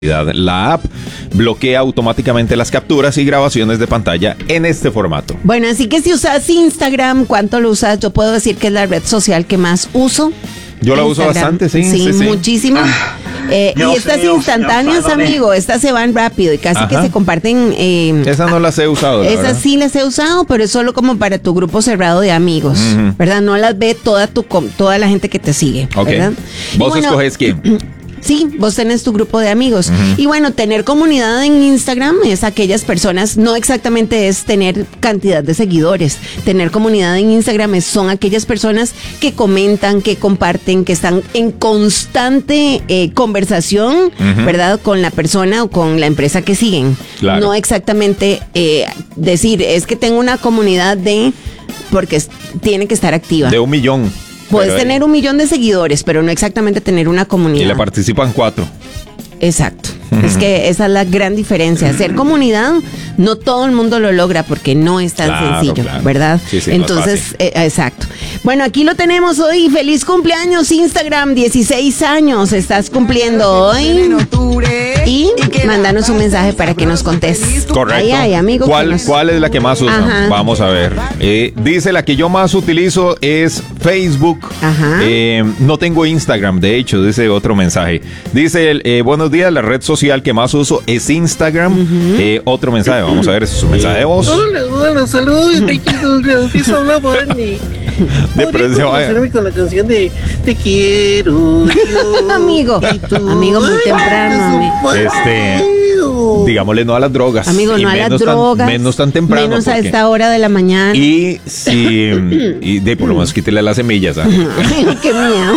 La app bloquea automáticamente las capturas y grabaciones de pantalla en este formato. Bueno, así que si usas Instagram, ¿cuánto lo usas? Yo puedo decir que es la red social que más uso. Yo la uso bastante, sí. Muchísimo. Y estas instantáneas, amigo, estas se van rápido y casi que se comparten. Esas no las he usado. Esas sí las he usado, pero es solo como para tu grupo cerrado de amigos, ¿verdad? No las ve toda la gente que te sigue, ¿verdad? ¿Vos escoges quién? Sí, vos tenés tu grupo de amigos. Y bueno, tener comunidad en Instagram es aquellas personas, no exactamente es tener cantidad de seguidores. Tener comunidad en Instagram son aquellas personas que comentan, que comparten, que están en constante conversación, ¿verdad? Con la persona o con la empresa que siguen. Claro. No exactamente decir, es que tengo una comunidad porque tiene que estar activa. De 1 millón. Puedes tener 1 millón de seguidores, pero no exactamente tener una comunidad. Y le participan 4. Exacto. Es que esa es la gran diferencia. Hacer comunidad, no todo el mundo lo logra porque no es tan sencillo, ¿verdad? Sí, entonces, exacto. Bueno, aquí lo tenemos hoy. Feliz cumpleaños, Instagram. 16 años estás cumpliendo hoy. Y mándanos un mensaje para que nos contes. Correcto. Ay, amigo, ¿Cuál es la que más usan? Ajá. Vamos a ver. Dice, la que yo más utilizo es Facebook. Ajá. No tengo Instagram, de hecho, dice otro mensaje. Dice, buenos días, la red social que más uso es Instagram. Otro mensaje, vamos a ver, es un mensaje de voz. Hola, saludos. Empiezo a hablar, Barney. De pronto con la canción de Te quiero. Amigo muy temprano. Digámosle no a las drogas. Amigo, no a las drogas. Menos tan temprano. Menos a esta hora de la mañana. Y por lo menos quítele las semillas. Ay, qué miedo.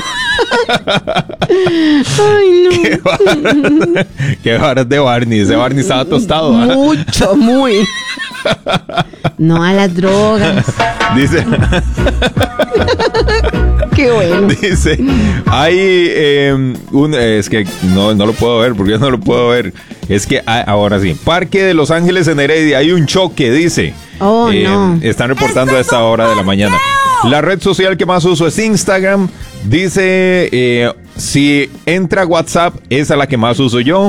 Ay, no. Qué varas de Barney. Ese Barney estaba tostado. Mucho, muy. No a las drogas. Dice. Qué bueno. Dice, hay es que no lo puedo ver, porque no lo puedo ver. Es que ahora sí, Parque de Los Ángeles en Heredia, hay un choque, dice. Oh, no. Están reportando a esta hora de la mañana. La red social que más uso es Instagram. Dice, si entra WhatsApp, esa es la que más uso yo.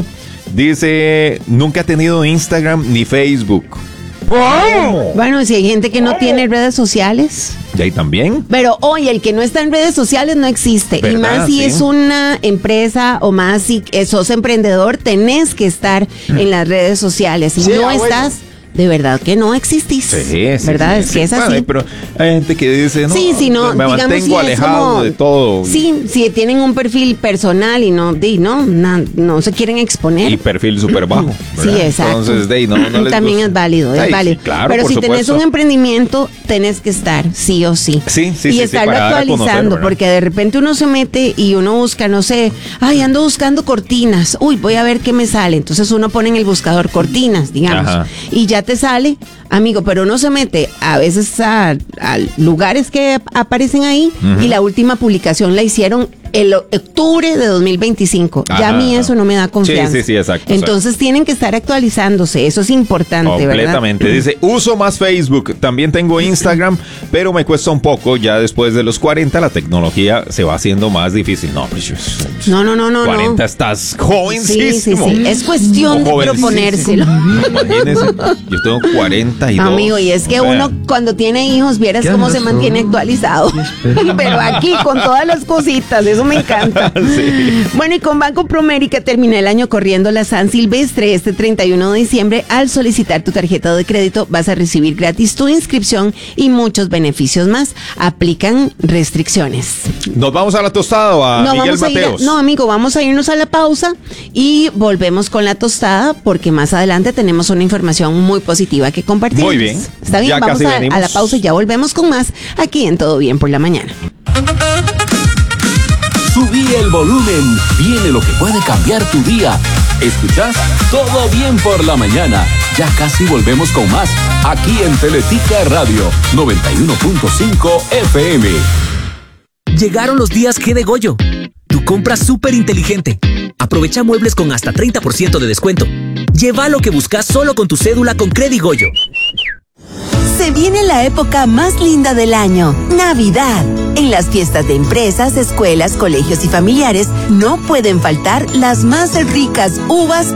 Dice, nunca he tenido Instagram ni Facebook. ¡Oh! Bueno, si hay gente que no tiene redes sociales. ¿Y ahí también? Pero hoy el que no está en redes sociales no existe. ¿Verdad? Y más si es una empresa o más si sos emprendedor, tenés que estar en las redes sociales. Si no estás, de verdad que no existís. ¿Verdad? Es que es así. Pero hay gente que dice, no, me mantengo alejado de todo. Sí, si tienen un perfil personal y no se quieren exponer. Y perfil súper bajo. Sí, exacto. Entonces, no les también gusta. es válido. Sí, claro, pero si supuesto. tenés un emprendimiento, tenés que estar, sí o sí. Sí, y estarlo actualizando, porque de repente uno se mete y uno busca, no sé, ando buscando cortinas. Uy, voy a ver qué me sale. Entonces uno pone en el buscador cortinas, digamos. Ajá. Y ya te sale, amigo, pero uno se mete a veces a lugares que aparecen ahí y la última publicación la hicieron el octubre de 2025. Ya a mí eso no me da confianza. Sí, exacto. Entonces tienen que estar actualizándose, eso es importante, completamente, ¿verdad? Dice, uso más Facebook, también tengo Instagram, pero me cuesta un poco, ya después de los 40 la tecnología se va haciendo más difícil. No, pues no. 40 estás jovencísimo. Sí. Es cuestión de proponérselo. Imagínese, yo tengo 42. Amigo, y es que uno cuando tiene hijos, vieras cómo se mantiene actualizado. Pero aquí con todas las cositas, eso me encanta. Sí. Bueno, y con Banco Promérica termina el año corriendo la San Silvestre. Este 31 de diciembre, al solicitar tu tarjeta de crédito, vas a recibir gratis tu inscripción y muchos beneficios más. Aplican restricciones. ¿Nos vamos a la tostada o a Miguel Mateos? No, amigo, vamos a irnos a la pausa y volvemos con la tostada porque más adelante tenemos una información muy positiva que compartir. Muy bien. Está bien, vamos a la pausa y ya volvemos con más aquí en Todo Bien por la Mañana. Subí el volumen, viene lo que puede cambiar tu día. ¿Escuchás? Todo Bien por la Mañana. Ya casi volvemos con más, aquí en Teletica Radio 91.5 FM. Llegaron los días G de Goyo. Tu compra súper inteligente. Aprovecha muebles con hasta 30% de descuento. Lleva lo que buscas solo con tu cédula con Credigoyo. Se viene la época más linda del año, Navidad. En las fiestas de empresas, escuelas, colegios y familiares no pueden faltar las más ricas uvas